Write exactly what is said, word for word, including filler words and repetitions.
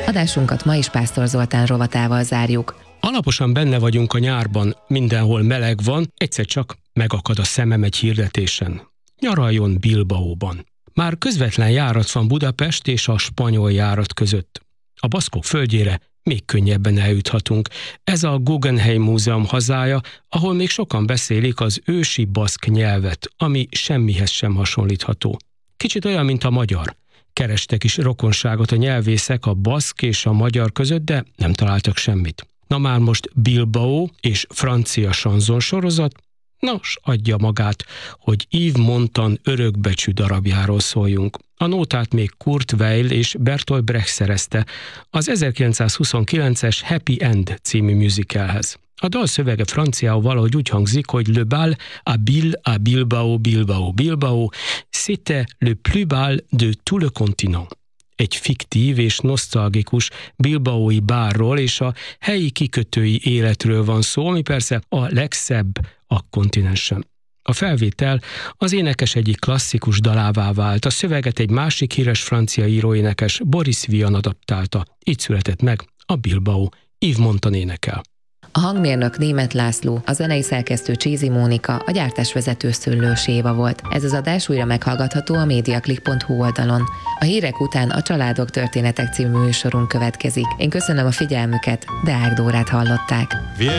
Adásunkat ma is Pásztor Zoltán rovatával zárjuk. Alaposan benne vagyunk a nyárban, mindenhol meleg van, egyszer csak megakad a szemem egy hirdetésen. Nyaraljon Bilbaóban. Már közvetlen járat van Budapest és a spanyol járat között. A baszkok földjére még könnyebben eljuthatunk. Ez a Guggenheim Múzeum hazája, ahol még sokan beszélik az ősi baszk nyelvet, ami semmihez sem hasonlítható. Kicsit olyan, mint a magyar. Kerestek is rokonságot a nyelvészek a baszk és a magyar között, de nem találtak semmit. Na már most Bilbao és francia sanzon sorozat, nos, adja magát, hogy Yves Montand örökbecsű darabjáról szóljunk. A nótát még Kurt Weill és Bertolt Brecht szerezte az ezerkilencszázhuszonkilences Happy End című musicalhez. A dal szövege franciául valahogy úgy hangzik, hogy Le bal à Bil à Bilbao, Bilbao, Bilbao, c'était le plus bal de tout le continent. Egy fiktív és nosztalgikus bilbaói bárról és a helyi kikötői életről van szó, ami persze a legszebb a kontinensen. A felvétel az énekes egyik klasszikus dalává vált, a szöveget egy másik híres francia íróénekes, Boris Vian adaptálta. Így született meg a Bilbao, Yves Montand énekel. A hangmérnök Németh László, a zenei szerkesztő Csézi Mónika, a gyártásvezető Szőlős Éva volt. Ez az adás újra meghallgatható a mediaclick pont hu oldalon. A hírek után a Családok történetek című műsorunk következik. Én köszönöm a figyelmüket, Deák Dórát hallották.